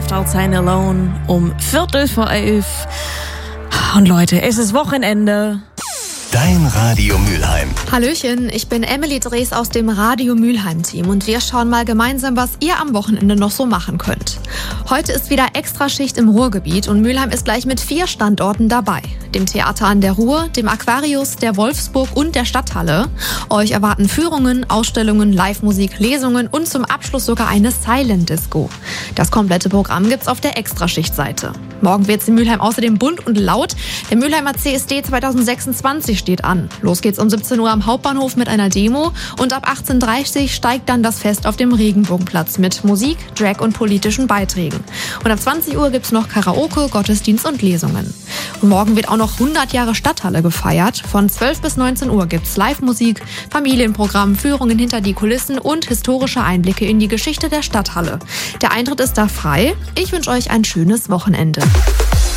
Left Outside Alone um 11:15. Und Leute, es ist Wochenende. Dein Radio Mülheim. Hallöchen, ich bin Emily Drees aus dem Radio Mülheim-Team und wir schauen mal gemeinsam, was ihr am Wochenende noch so machen könnt. Heute ist wieder Extraschicht im Ruhrgebiet und Mülheim ist gleich mit 4 Standorten dabei. Dem Theater an der Ruhr, dem Aquarius, der Wolfsburg und der Stadthalle. Euch erwarten Führungen, Ausstellungen, Live-Musik, Lesungen und zum Abschluss sogar eine Silent Disco. Das komplette Programm gibt's auf der Extraschicht-Seite. Morgen wird's in Mülheim außerdem bunt und laut. Der Mülheimer CSD 2026 steht an. Los geht's um 17 Uhr am Hauptbahnhof mit einer Demo und ab 18:30 Uhr steigt dann das Fest auf dem Regenbogenplatz mit Musik, Drag und politischen Beiträgen. Und ab 20 Uhr gibt's noch Karaoke, Gottesdienst und Lesungen. Und morgen wird auch noch 100 Jahre Stadthalle gefeiert. Von 12 bis 19 Uhr gibt's Live-Musik, Familienprogramm, Führungen hinter die Kulissen und historische Einblicke in die Geschichte der Stadthalle. Der Eintritt ist da frei. Ich wünsche euch ein schönes Wochenende.